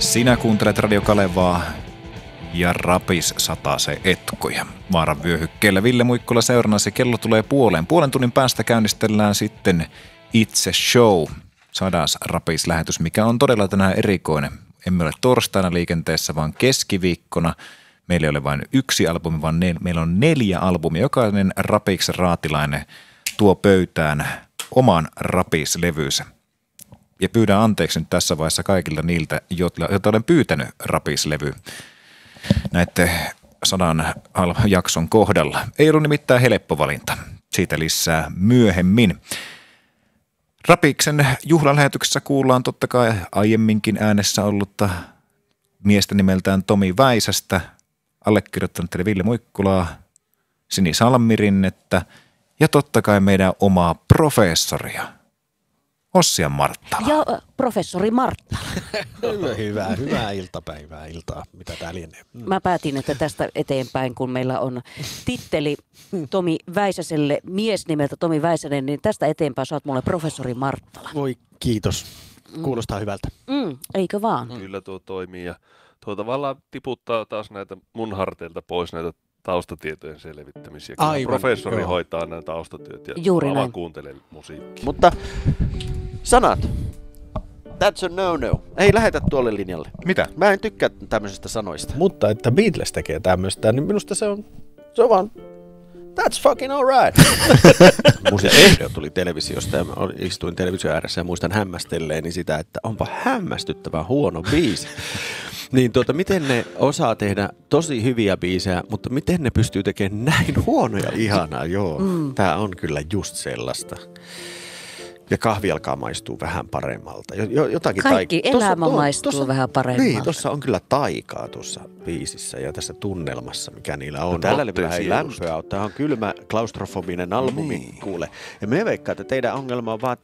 Sinä kuuntelet Radio Kalevaa ja Rapis satasee etkuja. Vaaran vyöhykkeellä Ville Muikkola seurannasi. Kello tulee puolen tunnin päästä käynnistellään sitten itse show. 100. Rapis-lähetys, mikä on todella tänään erikoinen. Emme ole torstaina liikenteessä, vaan keskiviikkona. Meillä ei ole vain yksi albumi, vaan meillä on 4 albumia. Jokainen Rapiksen raatilainen tuo pöytään oman Rapis-levynsä. Ja pyydän anteeksi nyt tässä vaiheessa kaikilta niiltä, joita olen pyytänyt Rapis-levy näiden 100 jakson kohdalla. Ei ollut nimittäin helppo valinta. Siitä lisää myöhemmin. Rapiksen juhlalähetyksessä kuullaan totta kai aiemminkin äänessä ollutta miestä nimeltään Tomi Väisästä, allekirjoittanut Ville Muikkulaa, Sini Salmirinnettä ja totta kai meidän omaa professoria, Ossian Marttala. Ja professori Marttala. Hyvää iltapäivää, mitä tää lienee. Mä päätin, että tästä eteenpäin, kun meillä on titteli Tomi Väisäselle, mies nimeltä Tomi Väisänen, niin tästä eteenpäin saat mulle professori Marttala. Voi kiitos. Kuulostaa hyvältä. Eikö vaan? Kyllä tuo toimii ja tuo tavallaan tiputtaa taas näitä mun harteilta pois näitä taustatietojen selvittämisiä. Aivan, professori joo. hoitaa nämä taustatyöt ja Juuri mä vaan näin. kuuntelen musiikkia. Mutta sanat. That's a no-no. Ei lähetä tuolle linjalle. Mitä? Mä en tykkää tämmöisistä sanoista. Mutta että Beatles tekee tämmöistä, niin minusta se on vaan, that's fucking alright. Musta ehdo tuli televisiosta ja mä istuin television ääressä ja muistan hämmästelleeni sitä, että onpa hämmästyttävän huono biisi. Niin miten ne osaa tehdä tosi hyviä biisejä, mutta miten ne pystyy tekemään näin huonoja ihanaa, joo. Tää on kyllä just sellaista. Ja kahvi alkaa maistua vähän paremmalta. Jotakin Kaikki elämä maistuu vähän paremmalta. Niin, tuossa on kyllä taikaa tuossa biisissä ja tässä tunnelmassa, mikä niillä on. Tällä levyllä ei sielusta. lämpöä ole. Tämä on kylmä, klaustrofobinen albumi, kuule. Ja me veikkaan, että teidän ongelma on vaan,